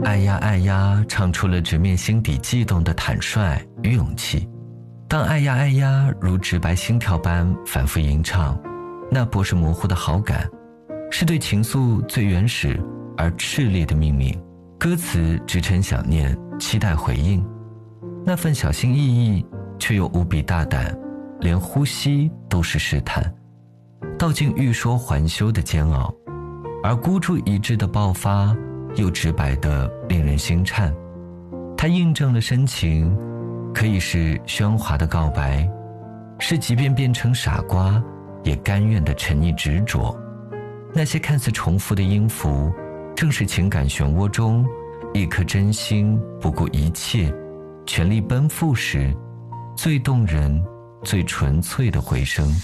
爱呀爱呀唱出了直面心底悸动的坦率与勇气。当爱呀爱呀如直白心跳般反复吟唱，那不是模糊的好感，是对情愫最原始而炽烈的命名。歌词直陈想念，期待回应，那份小心翼翼却又无比大胆，连呼吸都是试探，道尽欲说还休的煎熬。而孤注一掷的爆发又直白的令人心颤，它印证了深情可以是喧哗的告白，是即便变成傻瓜也甘愿的沉溺执着。那些看似重复的音符，正是情感漩涡中一颗真心不顾一切全力奔赴时最动人最纯粹的回声。